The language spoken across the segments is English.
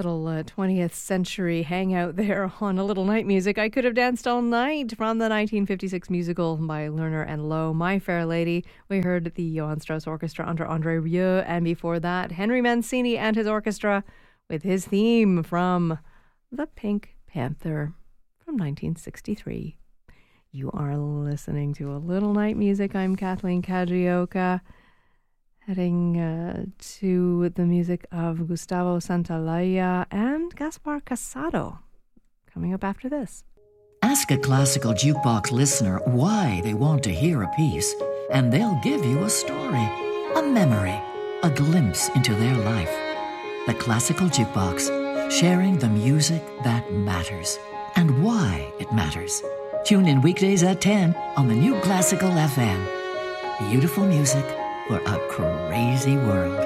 Little 20th century hangout there on A Little Night Music. I Could Have Danced All Night from the 1956 musical by Lerner and Loewe, My Fair Lady. We heard the Johann Strauss Orchestra under André Rieu, and before that, Henry Mancini and his orchestra with his theme from The Pink Panther from 1963. You are listening to A Little Night Music. I'm Kathleen Kajioka. Heading to the music of Gustavo Santaolalla and Gaspar Casado. Coming up after this. Ask a classical jukebox listener why they want to hear a piece, and they'll give you a story, a memory, a glimpse into their life. The Classical Jukebox, sharing the music that matters and why it matters. Tune in weekdays at 10 on the new Classical FM. Beautiful music for a crazy world.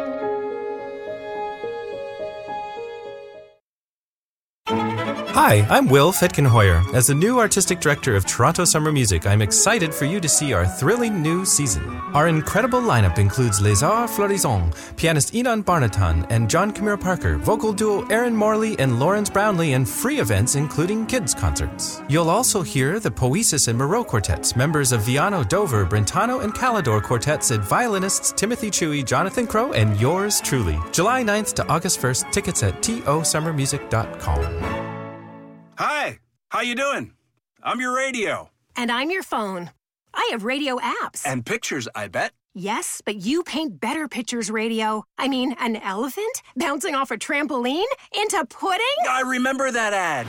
Hi, I'm Will Fetkenhoyer. As the new artistic director of Toronto Summer Music, I'm excited for you to see our thrilling new season. Our incredible lineup includes Les Arts Florissants, pianist Inan Barnatan and John Camille Parker, vocal duo Aaron Morley and Lawrence Brownlee, and free events including kids' concerts. You'll also hear the Poesis and Moreau quartets, members of Viano, Dover, Brentano, and Calidor quartets, and violinists Timothy Chewy, Jonathan Crow, and yours truly. July 9th to August 1st, tickets at tosummermusic.com. Hi, how you doing? I'm your radio. And I'm your phone. I have radio apps. And pictures, I bet. Yes, but you paint better pictures, radio. I mean, an elephant bouncing off a trampoline into pudding? I remember that ad.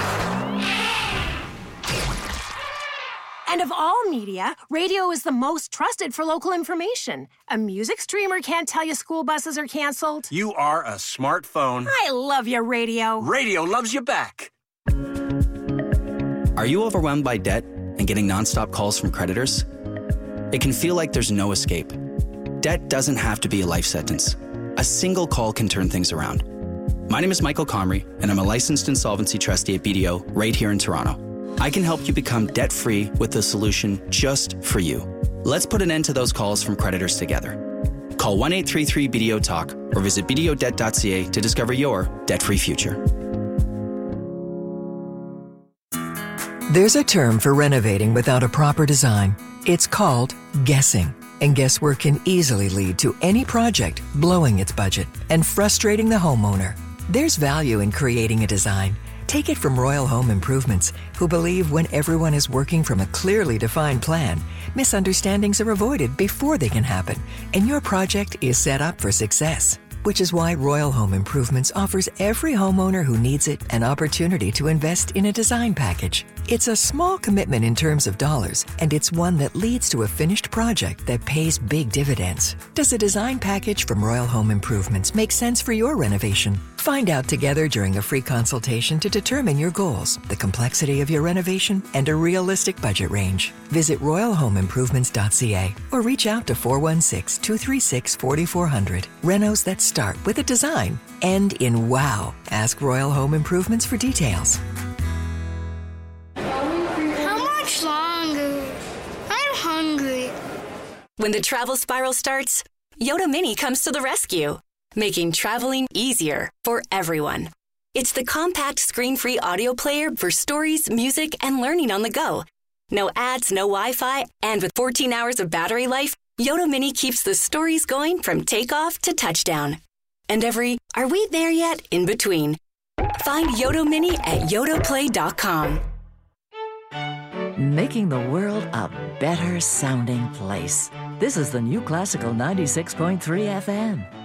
And of all media, radio is the most trusted for local information. A music streamer can't tell you school buses are canceled. You are a smartphone. I love you, radio. Radio loves you back. Are you overwhelmed by debt and getting nonstop calls from creditors? It can feel like there's no escape. Debt doesn't have to be a life sentence. A single call can turn things around. My name is Michael Comrie, and I'm a licensed insolvency trustee at BDO right here in Toronto. I can help you become debt-free with a solution just for you. Let's put an end to those calls from creditors together. Call 1-833-BDO-TALK or visit bdodebt.ca to discover your debt-free future. There's a term for renovating without a proper design. It's called guessing. And guesswork can easily lead to any project blowing its budget and frustrating the homeowner. There's value in creating a design. Take it from Royal Home Improvements, who believe when everyone is working from a clearly defined plan, misunderstandings are avoided before they can happen, and your project is set up for success. Which is why Royal Home Improvements offers every homeowner who needs it an opportunity to invest in a design package. It's a small commitment in terms of dollars, and it's one that leads to a finished project that pays big dividends. Does a design package from Royal Home Improvements make sense for your renovation? Find out together during a free consultation to determine your goals, the complexity of your renovation, and a realistic budget range. Visit royalhomeimprovements.ca or reach out to 416-236-4400. Renos that start with a design, end in wow. Ask Royal Home Improvements for details. How much longer? I'm hungry. When the travel spiral starts, Yoda Mini comes to the rescue, making traveling easier for everyone. It's the compact screen-free audio player for stories, music, and learning on the go. No ads, no Wi-Fi, and with 14 hours of battery life, Yoda Mini keeps the stories going from takeoff to touchdown. And every "are we there yet?" in between. Find Yoda Mini at yodaplay.com. Making the world a better sounding place. This is the new Classical 96.3 FM.